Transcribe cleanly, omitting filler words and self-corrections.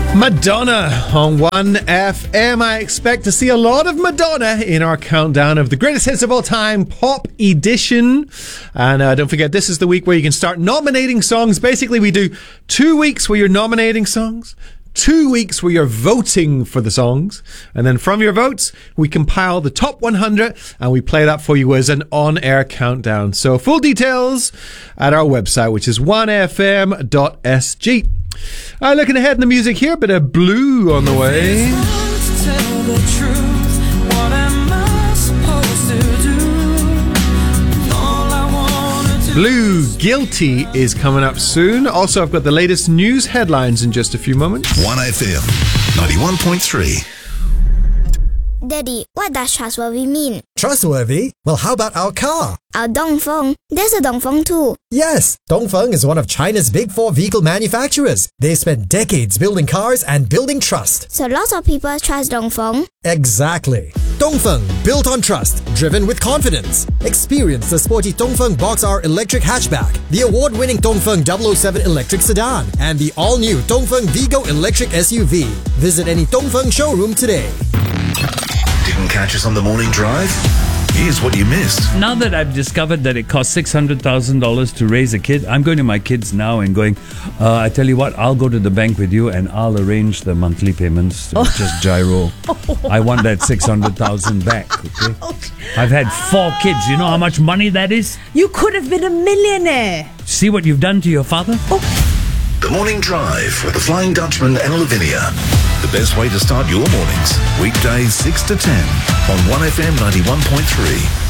Madonna on 1FM. I expect to see a lot of Madonna in our countdown of the greatest hits of all time, Pop Edition. And don't forget, this is the week where you can start nominating songs. Basically, we do 2 weeks where you're nominating songs, 2 weeks where you're voting for the songs, and then from your votes, we compile the top 100 and we play that for you as an on-air countdown. So full details at our website, which is 1fm.sg. Looking ahead in the music here, bit of Blue on the way. Blue, Guilty is coming up soon. Also, I've got the latest news headlines in just a few moments. 1FM 91.3. Daddy, what does trustworthy mean? Trustworthy? Well, how about our car? Our Dongfeng. There's a Dongfeng too. Yes, Dongfeng is one of China's big four vehicle manufacturers. They spent decades building cars and building trust. So lots of people trust Dongfeng. Exactly. Dongfeng, built on trust, driven with confidence. Experience the sporty Dongfeng Box R electric hatchback, the award-winning Dongfeng 007 electric sedan, and the all-new Dongfeng Vigo electric SUV. Visit any Dongfeng showroom today. Didn't catch us on the morning drive? Here's what you missed. Now that I've discovered that it costs $600,000 to raise a kid, I'm going to my kids now and going, I tell you what, I'll go to the bank with you and I'll arrange the monthly payments to just gyro. I want that $600,000 back, okay? I've had 4 kids. You know how much money that is? You could have been a millionaire. See what you've done to your father? The Morning Drive with the Flying Dutchman and Lavinia. The best way to start your mornings. Weekdays 6 to 10 on 1FM 91.3.